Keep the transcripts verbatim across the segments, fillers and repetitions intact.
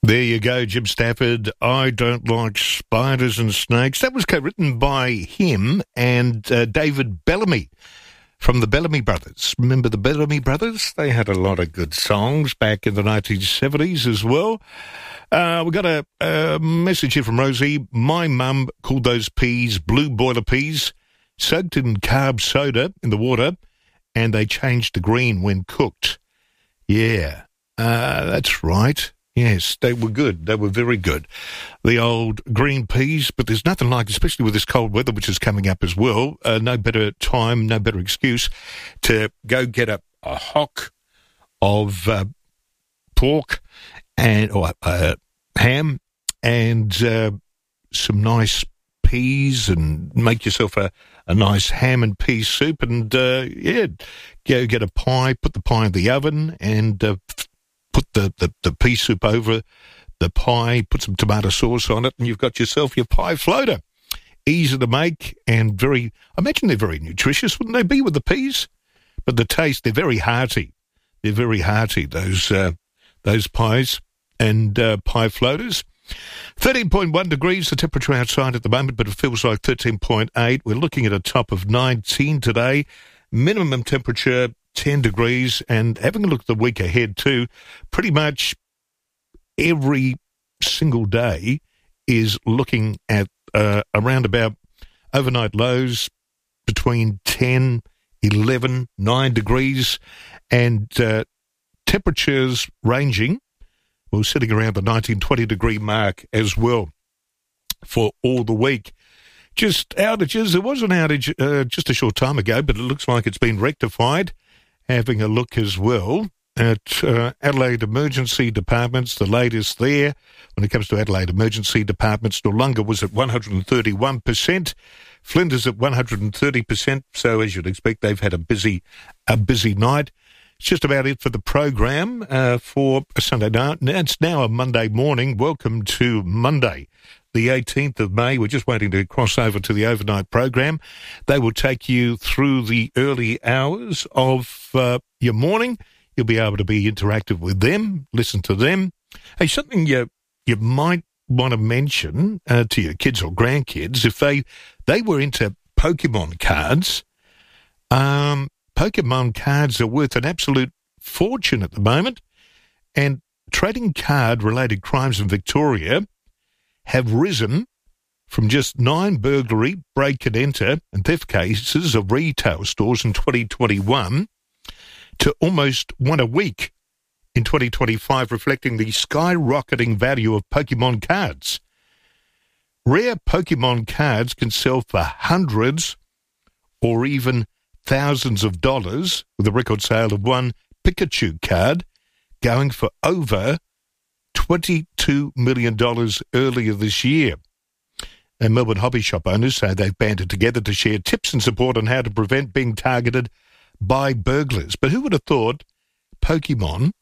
There you go, Jim Stafford. I don't like spiders and snakes. That was co-written by him and uh, David Bellamy from the Bellamy Brothers. Remember the Bellamy Brothers? They had a lot of good songs back in the nineteen seventies as well. Uh, we got a, a message here from Rosie. My mum called those peas blue boiler peas, soaked in carb soda in the water, and they changed to green when cooked. Yeah, uh, that's right. Yes, they were good. They were very good. The old green peas, but there's nothing like, especially with this cold weather, which is coming up as well, uh, no better time, no better excuse to go get a, a hock of uh, pork and or uh, ham and uh, some nice peas and make yourself a, a nice ham and pea soup and, uh, yeah, go get a pie, put the pie in the oven and uh, put the, the, the pea soup over the pie, put some tomato sauce on it, and you've got yourself your pie floater. Easy to make and very, I imagine they're very nutritious, wouldn't they be, with the peas? But the taste, they're very hearty. They're very hearty, those uh, those pies and uh, pie floaters. thirteen point one degrees, the temperature outside at the moment, but it feels like thirteen point eight. We're looking at a top of nineteen today. Minimum temperature ten degrees, and having a look at the week ahead too, pretty much every single day is looking at uh, around about overnight lows between ten, eleven, nine degrees, and uh, temperatures ranging, well, sitting around the nineteen, twenty degree mark as well for all the week. Just outages. There was an outage uh, just a short time ago, but it looks like it's been rectified. Having a look as well at uh, Adelaide Emergency Departments, the latest there. When it comes to Adelaide Emergency Departments, Noarlunga was at one hundred thirty-one percent, Flinders at one hundred thirty percent, so as you'd expect, they've had a busy a busy night. It's just about it for the program uh, for a Sunday night. It's now a Monday morning. Welcome to Monday, the eighteenth of May. We're just waiting to cross over to the overnight program. They will take you through the early hours of uh, your morning. You'll be able to be interactive with them, listen to them. Hey, something you you might want to mention uh, to your kids or grandkids, if they they were into Pokemon cards, um, Pokemon cards are worth an absolute fortune at the moment, and trading card-related crimes in Victoria have risen from just nine burglary, break and enter and theft cases of retail stores in twenty twenty-one to almost one a week in twenty twenty-five, reflecting the skyrocketing value of Pokemon cards. Rare Pokemon cards can sell for hundreds or even thousands of dollars, with a record sale of one Pikachu card going for over twenty-two million dollars earlier this year. And Melbourne hobby shop owners say they've banded together to share tips and support on how to prevent being targeted by burglars. But who would have thought Pokemon,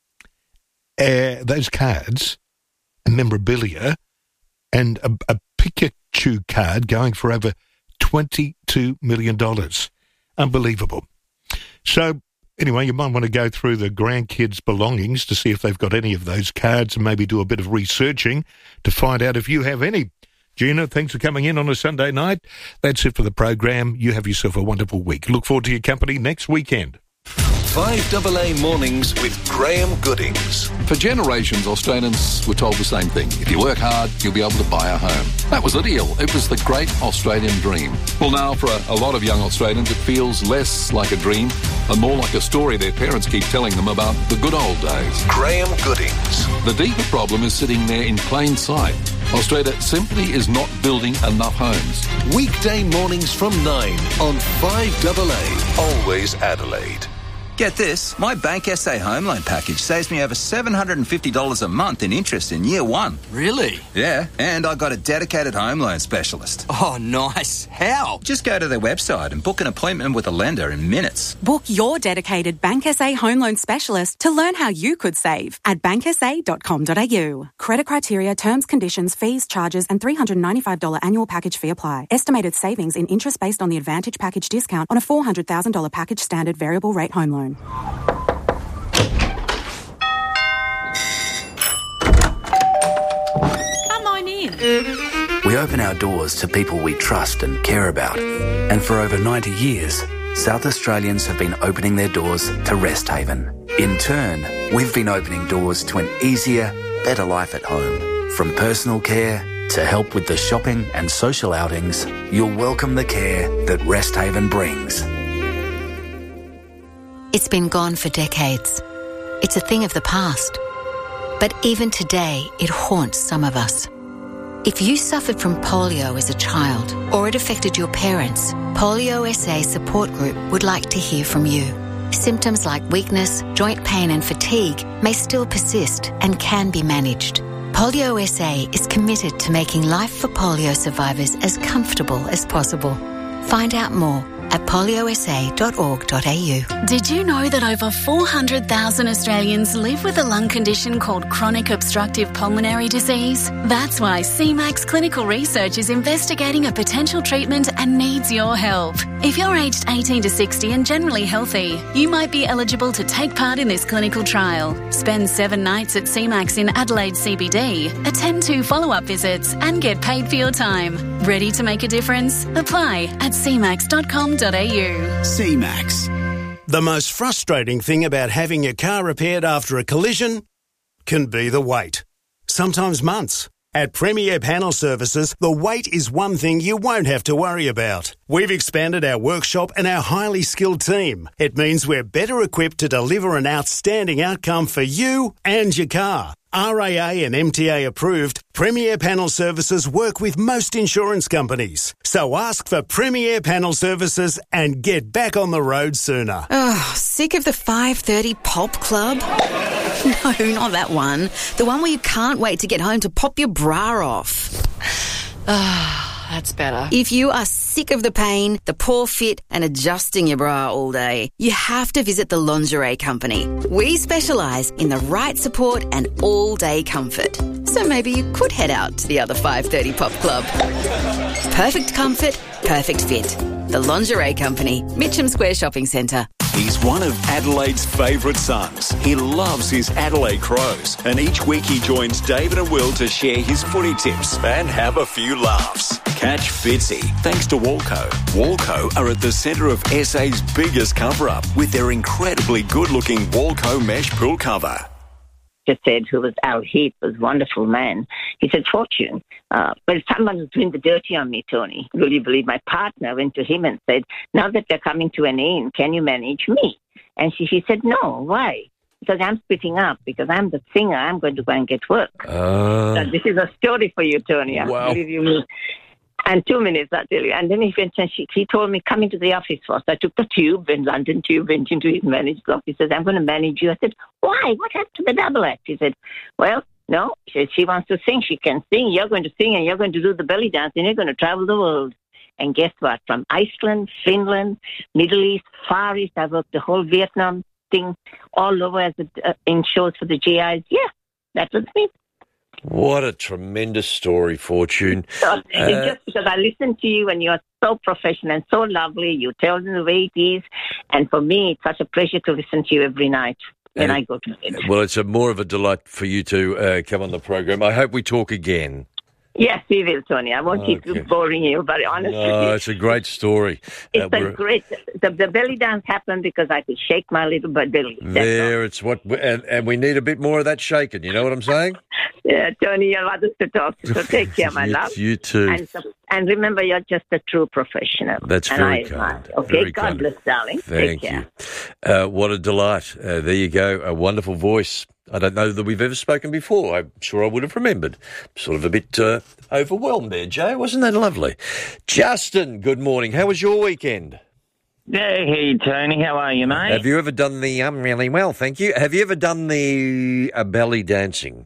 uh, those cards and memorabilia, and a, a Pikachu card going for over twenty-two million dollars. Unbelievable. So, anyway, you might want to go through the grandkids' belongings to see if they've got any of those cards and maybe do a bit of researching to find out if you have any. Gina, thanks for coming in on a Sunday night. That's it for the program. You have yourself a wonderful week. Look forward to your company next weekend. five A A Mornings with Graham Goodings. For generations, Australians were told the same thing. If you work hard, you'll be able to buy a home. That was the deal. It was the great Australian dream. Well, now, for a, a lot of young Australians, it feels less like a dream and more like a story their parents keep telling them about the good old days. Graham Goodings. The deeper problem is sitting there in plain sight. Australia simply is not building enough homes. Weekday mornings from nine on five A A. Always Adelaide. Get this, my Bank S A home loan package saves me over seven hundred fifty dollars a month in interest in year one. Really? Yeah, and I got a dedicated home loan specialist. Oh, nice. How? Just go to their website and book an appointment with a lender in minutes. Book your dedicated Bank S A home loan specialist to learn how you could save at bank s a dot com dot a u. Credit criteria, terms, conditions, fees, charges and three hundred ninety-five dollars annual package fee apply. Estimated savings in interest based on the Advantage package discount on a four hundred thousand dollars package standard variable rate home loan. We open our doors to people we trust and care about. And for over ninety years, South Australians have been opening their doors to Rest Haven. In turn, we've been opening doors to an easier, better life at home. From personal care to help with the shopping and social outings, you'll welcome the care that Rest Haven brings. It's been gone for decades. It's a thing of the past. But even today, it haunts some of us. If you suffered from polio as a child or it affected your parents, Polio S A Support Group would like to hear from you. Symptoms like weakness, joint pain and fatigue may still persist and can be managed. Polio S A is committed to making life for polio survivors as comfortable as possible. Find out more at polio s a dot org dot a u. Did you know that over four hundred thousand Australians live with a lung condition called chronic obstructive pulmonary disease? That's why C MAX Clinical Research is investigating a potential treatment and needs your help. If you're aged eighteen to sixty and generally healthy, you might be eligible to take part in this clinical trial. Spend seven nights at C MAX in Adelaide C B D, attend two follow-up visits and get paid for your time. Ready to make a difference? Apply at c max dot com dot a u. C MAX. The most frustrating thing about having your car repaired after a collision can be the wait. Sometimes months. At Premier Panel Services, the wait is one thing you won't have to worry about. We've expanded our workshop and our highly skilled team. It means we're better equipped to deliver an outstanding outcome for you and your car. R A A and M T A approved, Premier Panel Services work with most insurance companies. So ask for Premier Panel Services and get back on the road sooner. Oh, sick of the five thirty pop club? No, not that one. The one where you can't wait to get home to pop your bra off. Ah, that's better. If you are sick of the pain, the poor fit and adjusting your bra all day, you have to visit the Lingerie Company. We specialise in the right support and all-day comfort. So maybe you could head out to the other five thirty pop club. Perfect comfort, perfect fit. The Lingerie Company, Mitcham Square Shopping Centre. He's one of Adelaide's favourite sons. He loves his Adelaide Crows, and each week he joins David and Will to share his footy tips and have a few laughs. Catch Fitzy thanks to Walco. Walco are at the centre of S A's biggest cover-up with their incredibly good-looking Walco mesh pool cover. Just said, who was Al Heath, was a wonderful man. He said, Fortune, uh, well, someone was doing the dirty on me, Tony. Will you believe my partner went to him and said, now that they're coming to an end, can you manage me? And she, she said, no, why? Because I'm splitting up, because I'm the singer, I'm going to go and get work. Uh, so this is a story for you, Tony. I wow. believe you me. And two minutes, I tell you. And then he went and she, he told me, come into the office first. I took the tube, and London Tube, went into his manager's office. He said, I'm going to manage you. I said, why? What happened to the double act? He said, well, no. She said, she wants to sing. She can sing. You're going to sing, and you're going to do the belly dance, and you're going to travel the world. And guess what? From Iceland, Finland, Middle East, Far East, I worked the whole Vietnam thing all over as a, uh, in shows for the G Is. Yeah, that was me. What a tremendous story, Fortune. So, uh, it's just because I listen to you and you're so professional and so lovely. You tell them the way it is. And for me, it's such a pleasure to listen to you every night when I go to bed. Well, it's a more of a delight for you to uh, come on the program. I hope we talk again. Yes, we will, Tony. I won't Okay. keep boring you, but honestly, No, it's a great story. it's Uh, a we're- great. The, the belly dance happened because I could shake my little butt belly. That's all. There, it's what, we, and, and we need a bit more of that shaking. You know what I'm saying? Yeah, Tony, you're others to talk to, so take care, my You- love. you too. And, so- and remember, you're just a true professional. That's and very I kind. admire. Okay, Very God kind. bless, darling. Thank take care. you. Uh, what a delight. Uh, there you go. A wonderful voice. I don't know that we've ever spoken before. I'm sure I would have remembered. Sort of a bit uh, overwhelmed there, Joe. Wasn't that lovely? Justin, good morning. How was your weekend? Hey, hey, Tony. How are you, mate? Have you ever done the... I'm really well, thank you. Have you ever done the uh, belly dancing?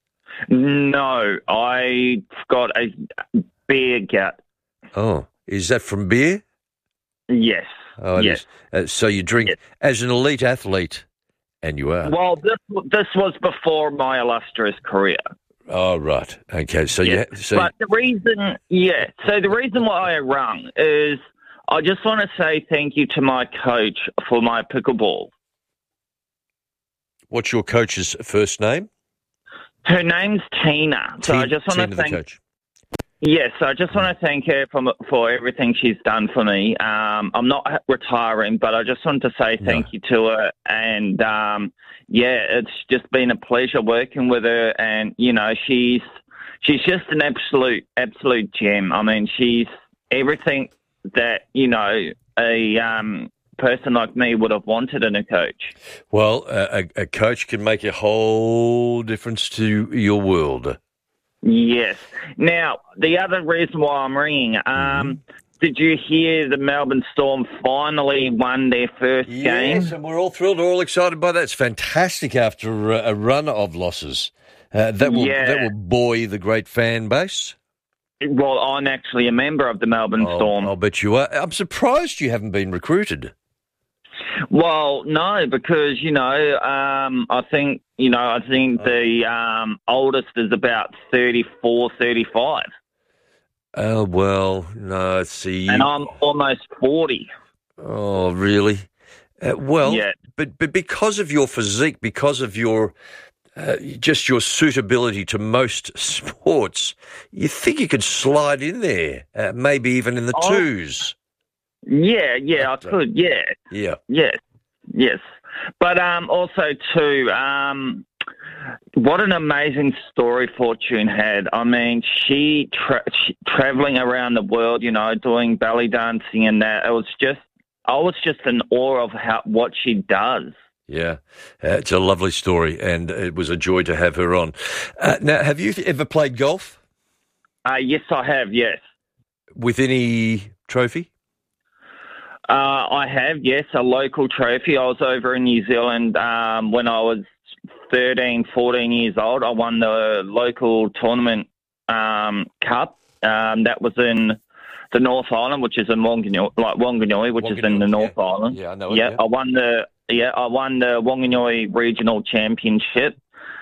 No, I've got a beer gut. Oh, is that from beer? Yes. Oh, it yes. is. Uh, so you drink as an elite athlete, and you are. Well, this this was before my illustrious career. Oh, right. Okay, so Yes. you... So but the reason, yeah, so the reason why I rung is I just want to say thank you to my coach for my pickleball. What's your coach's first name? Her name's Tina. So Tina- I just want Tina to the thank coach. Yes, I just want to thank her for, for everything she's done for me. Um, I'm not retiring, but I just want to say thank no. you to her. And, um, yeah, it's just been a pleasure working with her. And, you know, she's she's just an absolute, absolute gem. I mean, she's everything that, you know, a um, person like me would have wanted in a coach. Well, a, a coach can make a whole difference to your world. Yes. Now, the other reason why I'm ringing, um, mm-hmm. did you hear the Melbourne Storm finally won their first yes, game? Yes, and we're all thrilled, we're all excited by that. It's fantastic after a, a run of losses. Uh, that will yeah. that will buoy the great fan base. Well, I'm actually a member of the Melbourne oh, Storm. I'll bet you are. I'm surprised you haven't been recruited. Well, no, because, you know, um, I think, you know, I think the um, oldest is about thirty-four, thirty-five. Oh, uh, well, no, see. And I'm almost forty. Oh, really? Uh, well, yeah. but, but because of your physique, because of your, uh, just your suitability to most sports, you think you could slide in there, uh, maybe even in the oh. twos. Yeah, yeah, I could, yeah. Yeah. Yes, yes. But um, also, too, um, what an amazing story Fortune had. I mean, she, tra- she travelling around the world, you know, doing belly dancing and that. It was just, I was just in awe of how what she does. Yeah, uh, it's a lovely story, and it was a joy to have her on. Uh, now, have you ever played golf? Uh, yes, I have, yes. With any trophy? Uh, I have, yes, a local trophy. I was over in New Zealand um, when I was thirteen, fourteen years old. I won the local tournament um, cup. Um, that was in the North Island, which is in Wanganui, like Wanganui, which Wanganui, is in the North yeah. Island. Yeah, I know it. Yeah, yeah, I won the yeah, I won the Wanganui Regional Championship.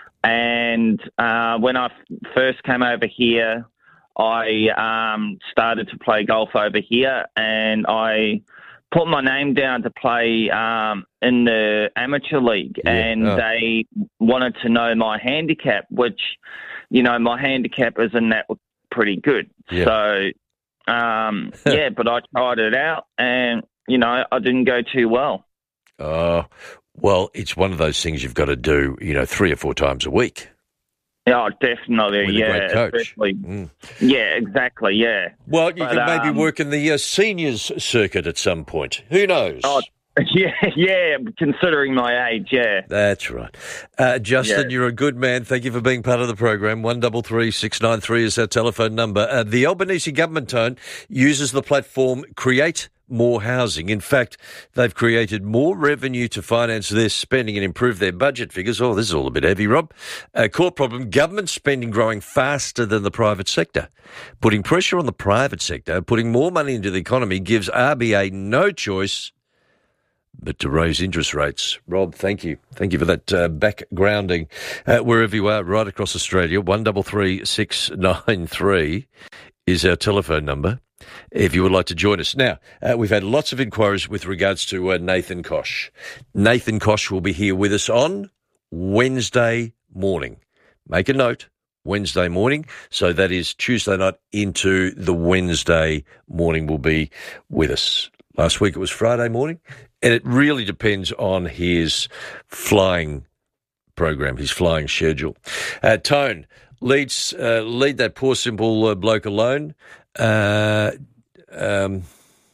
And uh, when I f- first came over here, I um, started to play golf over here, and I put my name down to play um, in the amateur league, yeah. and oh. they wanted to know my handicap, which, you know, my handicap isn't that pretty good. Yeah. So, um, yeah, but I tried it out, and, you know, I didn't go too well. Oh, well, it's one of those things you've got to do, you know, three or four times a week. Yeah, definitely, With yeah. a great coach. Mm. Yeah, exactly, yeah. Well, you but, could maybe um, work in the uh, seniors circuit at some point. Who knows? Oh, yeah, yeah, considering my age, yeah. That's right. Uh, Justin, yeah. you're a good man. Thank you for being part of the program. one three three, six nine three is our telephone number. Uh, the Albanese government, Tone, uses the platform Create More Housing. In fact, they've created more revenue to finance their spending and improve their budget figures. Oh, this is all a bit heavy, Rob. Uh, core problem, government spending growing faster than the private sector. Putting pressure on the private sector, putting more money into the economy gives R B A no choice but to raise interest rates. Rob, thank you. Thank you for that uh, backgrounding. Uh, wherever you are, right across Australia, one three three, six nine three is our telephone number if you would like to join us. Now, uh, we've had lots of inquiries with regards to uh, Nathan Koch. Nathan Koch will be here with us on Wednesday morning. Make a note, Wednesday morning. So that is Tuesday night into the Wednesday morning will be with us. Last week it was Friday morning, and it really depends on his flying program, his flying schedule. Uh, Tone, leads, uh, lead that poor simple uh, bloke alone. Uh, um,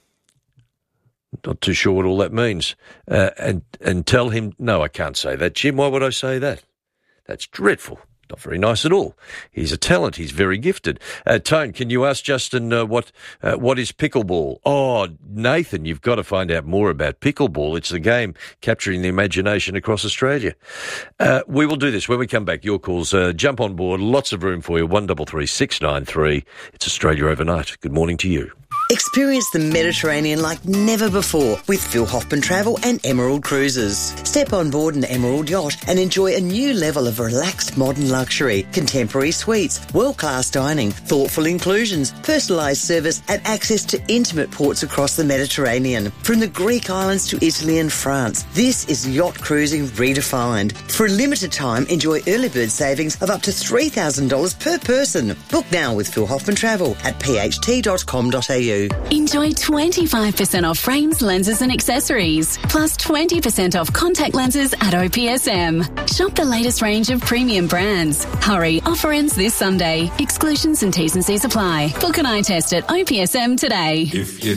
not too sure what all that means. Uh, and, and tell him, no, I can't say that. Jim, why would I say that? That's dreadful. Not very nice at all. He's a talent. He's very gifted. Uh, Tone, can you ask Justin uh, what uh, what is pickleball? Oh, Nathan, you've got to find out more about pickleball. It's the game capturing the imagination across Australia. Uh, we will do this when we come back. Your calls, uh, jump on board. Lots of room for you. one three three, six nine three. It's Australia Overnight. Good morning to you. Experience the Mediterranean like never before with Phil Hoffman Travel and Emerald Cruises. Step on board an Emerald yacht and enjoy a new level of relaxed modern luxury, contemporary suites, world-class dining, thoughtful inclusions, personalised service and access to intimate ports across the Mediterranean. From the Greek islands to Italy and France, this is yacht cruising redefined. For a limited time, enjoy early bird savings of up to three thousand dollars per person. Book now with Phil Hoffman Travel at p h t dot com dot a u. Enjoy twenty-five percent off frames, lenses and accessories, plus twenty percent off contact lenses at O P S M. Shop the latest range of premium brands. Hurry, offer ends this Sunday. Exclusions and T's and C's apply. Book an eye test at O P S M today. If you